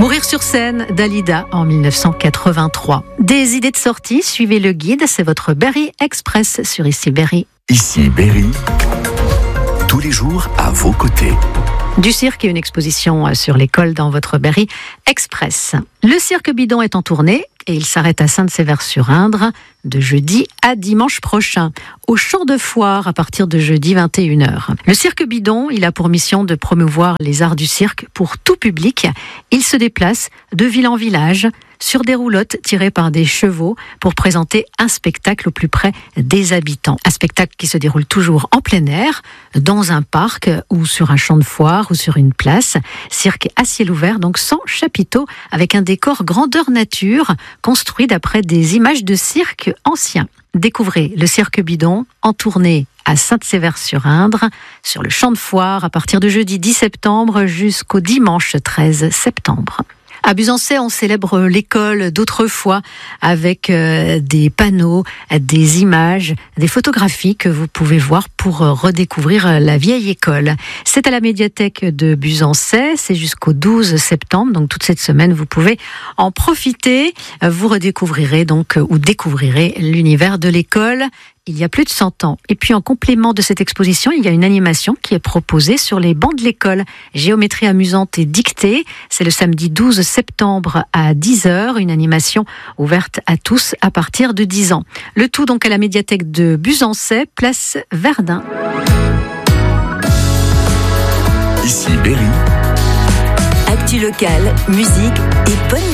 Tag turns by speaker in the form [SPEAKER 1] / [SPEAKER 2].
[SPEAKER 1] Mourir sur scène, Dalida en 1983. Des idées de sortie, suivez le guide, c'est votre Berry Express sur Ici Berry.
[SPEAKER 2] Ici Berry, tous les jours à vos côtés.
[SPEAKER 1] Du cirque et une exposition sur l'école dans votre Berry Express. Le cirque Bidon est en tournée et il s'arrête à Sainte-Sévère-sur-Indre de jeudi à dimanche prochain, au champ de foire à partir de jeudi 21h. Le cirque Bidon, il a pour mission de promouvoir les arts du cirque pour tout public. Il se déplace de ville en village sur des roulottes tirées par des chevaux pour présenter un spectacle au plus près des habitants. Un spectacle qui se déroule toujours en plein air, dans un parc ou sur un champ de foire ou sur une place. Cirque à ciel ouvert, donc sans chapiteau, avec un décor grandeur nature, construit d'après des images de cirque anciens. Découvrez le cirque Bidon en tournée à Sainte-Sévère-sur-Indre, sur le champ de foire à partir de jeudi 10 septembre jusqu'au dimanche 13 septembre. À Busancais, on célèbre l'école d'autrefois avec des panneaux, des images, des photographies que vous pouvez voir pour redécouvrir la vieille école. C'est à la médiathèque de Busancais, c'est jusqu'au 12 septembre, donc toute cette semaine vous pouvez en profiter. Vous redécouvrirez donc ou découvrirez l'univers de l'école il y a plus de 100 ans. Et puis en complément de cette exposition, il y a une animation qui est proposée sur les bancs de l'école. Géométrie amusante et dictée. C'est le samedi 12 septembre à 10h, une animation ouverte à tous à partir de 10 ans. Le tout donc à la médiathèque de Busancais, place Verdun.
[SPEAKER 2] Ici Berry.
[SPEAKER 3] Actu locale, musique et bonne